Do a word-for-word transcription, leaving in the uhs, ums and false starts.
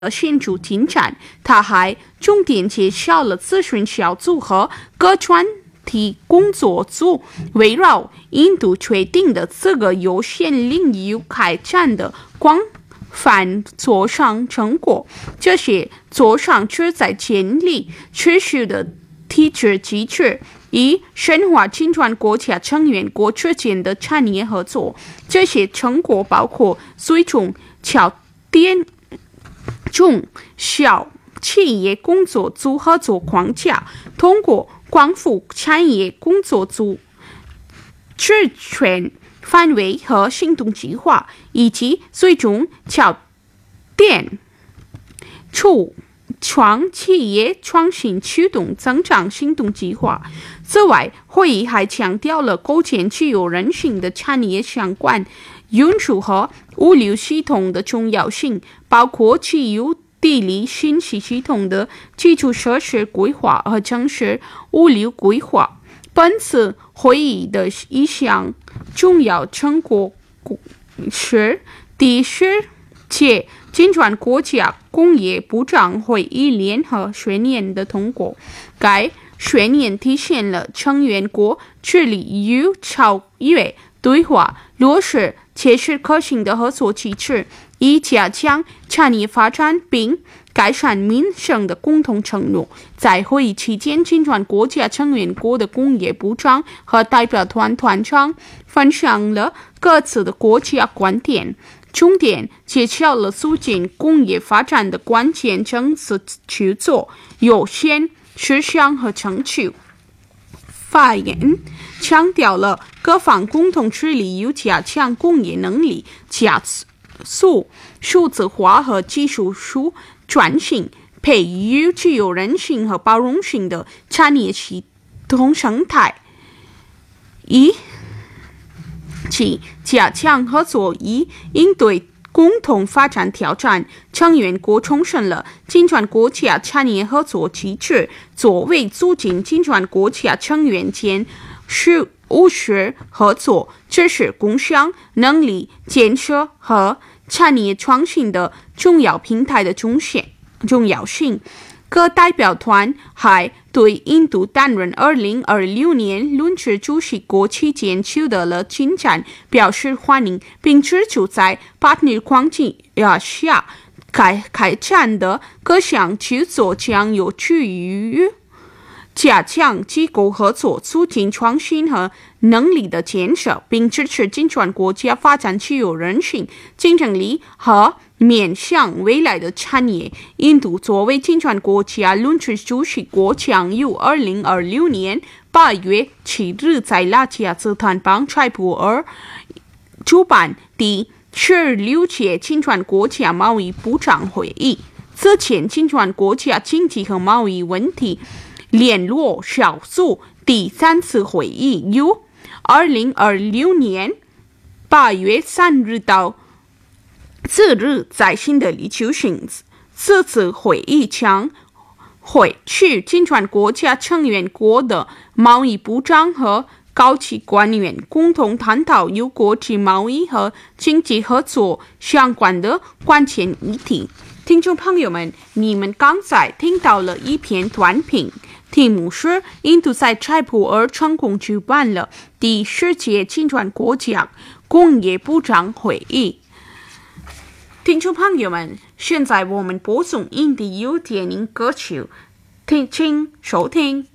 显著进展。他还重点介绍了咨询小组和各专题工作组围绕印度确定的这个有限领域开展的广泛磋商成果。这些磋商旨在建立持续的体制机制，以深化金砖国家成员国之间的产业合作。这些成果包括最终桥点中小企业工作组合作框架，通过光伏产业工作组职权范围和行动计划，以及最终桥点初创企业创新驱动增长行动计划。此外，会议还强调了构建具有韧性的产业相关运输和物流系统的重要性，包括具有地理信息系统的基础设施规划和城市物流规划。本次会议的一项重要成果是第十届金砖国家工业部长会议联合宣言的通过。该宣言体现了成员国致力于超越对话，落实切实可行的合作机制，以加强产业发展并改善民生的共同承诺。在会议期间，金砖国家成员国的工业部长和代表团团长分享了各自的国家观点，重点介绍了促进工业发展的关键政策举措、优先事项和成就。发言强调了各方共同致力于加强工业能力，加速数字化和技术转型，培育具有韧性和包容性的产业系统生态，以及加强合作以应对共同发展挑战。成员国重申了金砖国家产业合作机制作为促进金砖国家成员间事务实合作、知识共享、能力建设和产业创新的重要平台的重要性。各代表团还对印度担任二零二六年轮值主席国期间取得了进展表示欢迎，并指出在巴特框架下开开展的各项举措将有助于加强机构合作，促进创新和能力的建设，并支持金砖国家发展具有韧性、竞争力和面向未来的产业。印度作为金砖国家轮值主席国，将于二零二六年八月七日在拉加兹坦邦柴普尔主办第十六届金砖国家贸易部长会议。此前，金砖国家经济和贸易问题联络小组第三次会议于二零二六年八月三日到次日在新德里举行。此次会议将会去金砖国家成员国的贸易部长和高级官员共同探讨与国际贸易和经济合作相关的关键议题。听众朋友们，你们刚才听到了一篇短评，题目是印度在柴普尔成功举办了第十届金砖国家工业部长会议。听众朋友们，现在我们播送印地有电影歌曲，请收听。